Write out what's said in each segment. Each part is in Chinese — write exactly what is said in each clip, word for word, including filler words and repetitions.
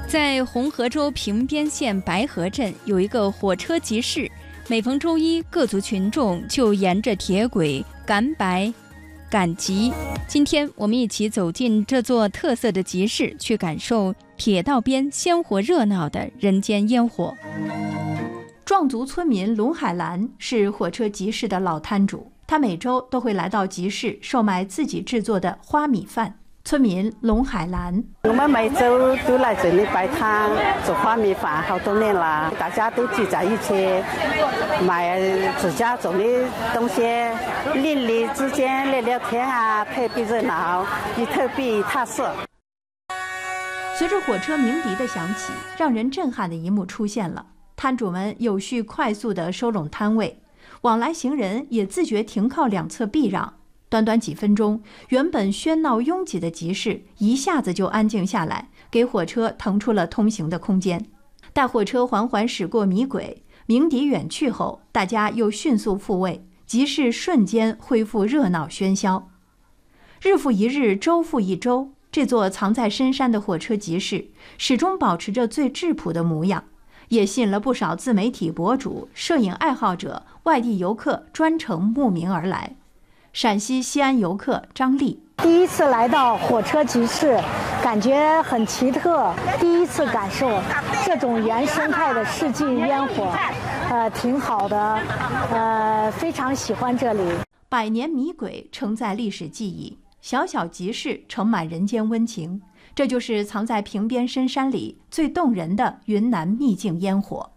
在红河州平边县白河镇有一个火车集市，每逢周一，各族群众就沿着铁轨赶白、赶集。今天我们一起走进这座特色的集市，去感受铁道边鲜活热闹的人间烟火。壮族村民龙海兰是火车集市的老摊主，他每周都会来到集市售卖自己制作的花米饭。村民龙海兰， 我们每周都来这里摆摊做花米饭，好多年了，大家都聚在一起卖自家种的东西，邻里之间聊聊天啊，特别热闹，也特别踏实。 随着火车鸣笛的响起，让人震撼的一幕出现了。摊主们有序快速地收拢摊位，往来行人也自觉停靠两侧避让。短短几分钟，原本喧闹拥挤的集市一下子就安静下来，给火车腾出了通行的空间。待火车缓缓驶过米轨，鸣笛远去后，大家又迅速复位，集市瞬间恢复热闹喧嚣。日复一日，周复一周，这座藏在深山的火车集市始终保持着最质朴的模样，也吸引了不少自媒体博主、摄影爱好者、外地游客专程慕名而来。陕西西安游客张丽， 第一次来到火车集市，感觉很奇特，第一次感受这种原生态的世纪烟火，呃，挺好的，呃，非常喜欢这里。 百年米轨承载历史记忆，小小集市盛满人间温情，这就是藏在平边深山里最动人的云南秘境烟火。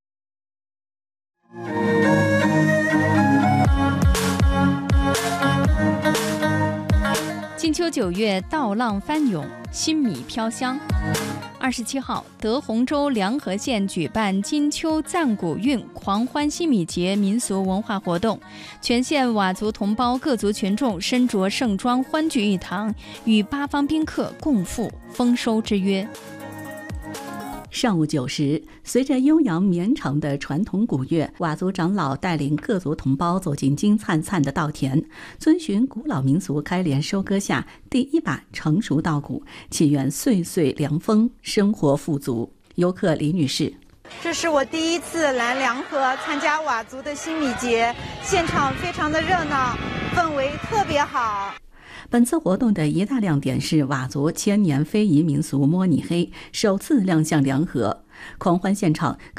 金秋九月，稻浪翻涌，新米飘香。二十七号，德宏州梁河县举办金秋赞古韵狂欢新米节民俗文化活动，全县佤族同胞各族群众身着盛装欢聚一堂，与八方宾客共赴丰收之约。 上午九时，随着悠扬绵长的传统鼓乐，佤族长老带领各族同胞走进金灿灿的稻田，遵循古老民俗开镰收割下第一把成熟稻谷，祈愿岁岁凉丰，生活富足。游客李女士， 这是我第一次来梁河参加佤族的新米节，现场非常的热闹，氛围特别好。 本次活动的一大亮点是佤族千年非遗民俗摸泥黑首次亮相梁河，狂欢现场